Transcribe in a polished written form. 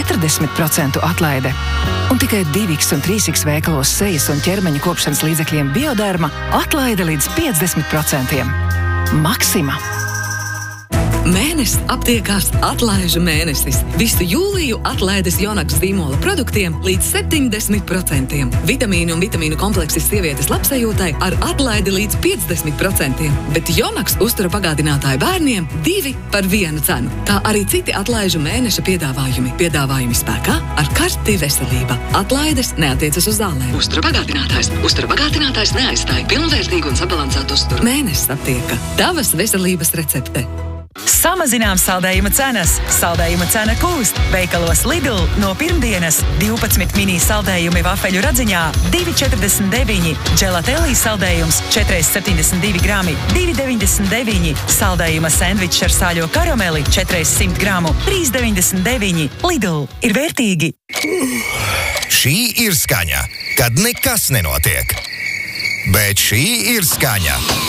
40% atlaide. Un tikai 2X un 3X veikalos sejas un ķermeņa kopšanas līdzekļiem Bioderma atlaide līdz 50%. Maksima. Mēnesis aptiekās atlaižu mēnesis. Visu jūliju atlaides Jonaks zīmola produktiem līdz 70%. Vitamīnu un vitamīnu kompleksis sievietes labsajūtai ar atlaidi līdz 50%. Bet Jonaks uztura pagādinātāju bērniem 2 par 1 cenu. Kā arī citi atlaižu mēneša piedāvājumi. Piedāvājumi spēkā ar karti veselība. Atlaides neatiecas uz zālēm. Uztura pagādinātājs. Uztura pagādinātājs neaizstāja pilnvērtīgu un sabalansētu uzturu. Mēnesis aptieka. Tavas veselības recepte. Samazinām saldējuma cenas. Saldējuma cena kūst. Veikalos Lidl no pirmdienas 12 mini saldējumi vafeļu radziņā 2,49. Dželatelī saldējums 4,72 grami 2,99. Saldējuma sendvičs ar sāļo karameli 400 gramu 3,99. Lidl ir vērtīgi. Šī ir skaņa, kad nekas nenotiek. Bet šī ir skaņa,